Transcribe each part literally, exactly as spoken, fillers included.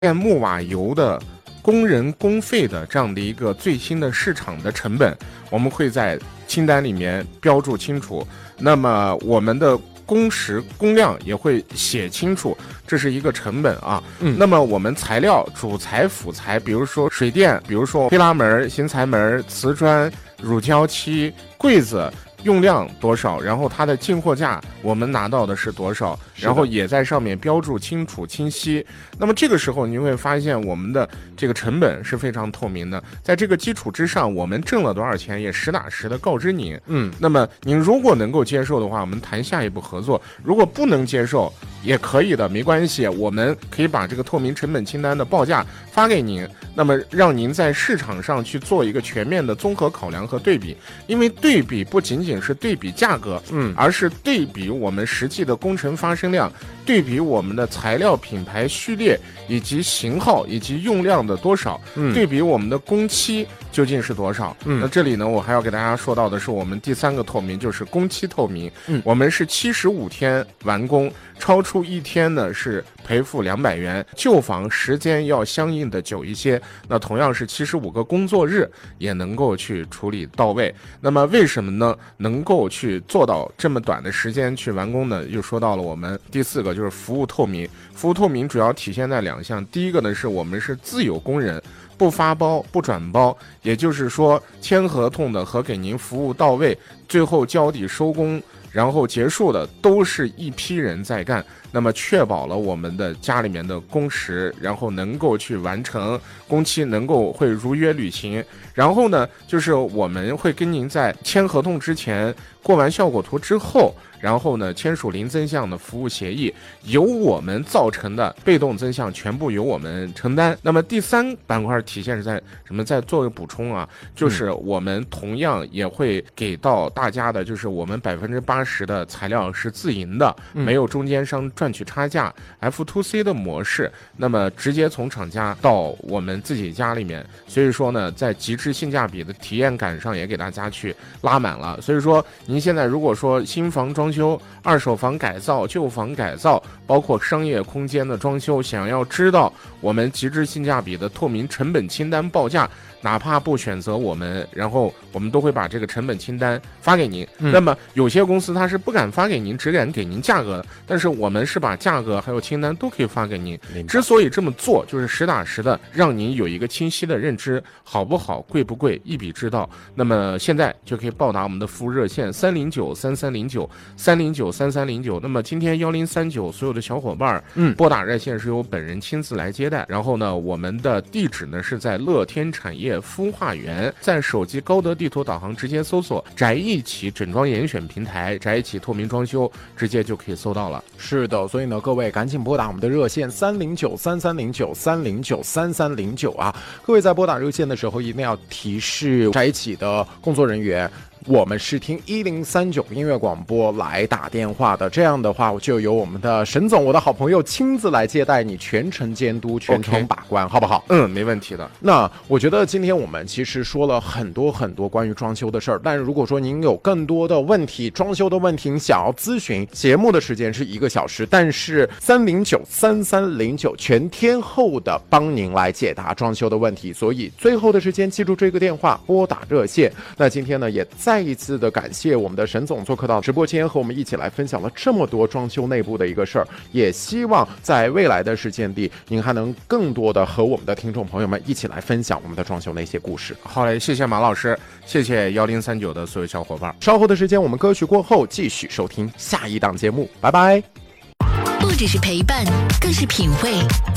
炼木瓦油的工人工费的这样的一个最新的市场的成本，我们会在清单里面标注清楚。那么我们的工时工量也会写清楚，这是一个成本啊。嗯，那么我们材料主材辅材，比如说水电，比如说推拉门、新材门、瓷砖、乳胶漆、柜子用量多少，然后它的进货价我们拿到的是多少，然后也在上面标注清楚清晰。那么这个时候你会发现我们的这个成本是非常透明的，在这个基础之上，我们挣了多少钱也实打实的告知您。嗯，那么您如果能够接受的话，我们谈下一步合作；如果不能接受也可以的，没关系，我们可以把这个透明成本清单的报价发给您，那么让您在市场上去做一个全面的综合考量和对比。因为对比不仅仅是对比价格，嗯，而是对比我们实际的工程发生量，对比我们的材料品牌序列以及型号以及用量的多少，嗯，对比我们的工期究竟是多少。嗯，那这里呢，我还要给大家说到的是我们第三个透明，就是工期透明。嗯，我们是七十五天完工，超出一天呢是赔付两百元，旧房时间要相应的久一些，那同样是七十五个工作日也能够去处理到位。那么为什么呢能够去做到这么短的时间去完工呢？又说到了我们第四个，就是服务透明。服务透明主要体现在两项，第一个呢是我们是自有工人，不发包不转包，也就是说签合同的和给您服务到位，最后交底收工然后结束的都是一批人在干，那么确保了我们的家里面的工时，然后能够去完成工期，能够会如约履行。然后呢，就是我们会跟您在签合同之前，过完效果图之后，然后呢签署零增项的服务协议，由我们造成的被动增项全部由我们承担。那么第三板块体现是在什么？再做个补充啊，就是我们同样也会给到大家的，就是我们百分之八十的材料是自营的，没有中间商赚取差价 F to C 的模式，那么直接从厂家到我们自己家里面。所以说呢，在极致性价比的体验感上也给大家去拉满了。所以说您现在如果说新房装修、二手房改造、旧房改造，包括商业空间的装修，想要知道我们极致性价比的透明成本清单报价，哪怕不选择我们，然后我们都会把这个成本清单发给您。嗯、那么有些公司它是不敢发给您，只敢给您价格的，但是我们是把价格还有清单都可以发给您。之所以这么做，就是实打实的让您有一个清晰的认知，好不好、贵不贵，一笔知道。那么现在就可以报答我们的服务热线三零九三三零九三零九三三零九。那么今天幺零三九所有的小伙伴，嗯，拨打热线是由本人亲自来接待。然后呢，我们的地址呢是在乐天产业孵化园，在手机高德地图导航直接搜索宅一起整装严选平台，宅一起透明装修，直接就可以搜到了。 是的，所以呢，各位赶紧拨打我们的热线三零九三三零九三零九三三零九啊！各位在拨打热线的时候，一定要提示宅一起的工作人员，我们是听一零三九音乐广播来打电话的，这样的话就由我们的沈总，我的好朋友亲自来接待你，全程监督，全程把关， okay. 好不好？ 嗯，没问题的。 那我觉得今天我们其实说了很多很多关于装修的事儿，但如果说您有更多的问题，装修的问题想要咨询，节目的时间是一个小时，但是三零九三三零九全天候的帮您来解答装修的问题，所以最后的时间记住这个电话，拨打热线。那今天呢，也再一次的感谢我们的沈总做客到直播间，和我们一起来分享了这么多装修内部的一个事儿，也希望在未来的时间里，您还能更多的和我们的听众朋友们一起来分享我们的装修那些故事。 好嘞，谢谢马老师，谢谢幺零三九的所有小伙伴。 稍后的时间，我们歌曲过后继续收听下一档节目，拜拜。 不只是陪伴，更是品味。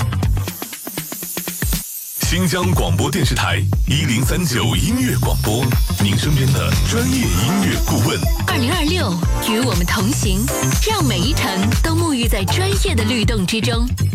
新疆广播电视台一零三九音乐广播，您身边的专业音乐顾问。 二零二六，与我们同行，让每一程都沐浴在专业的律动之中。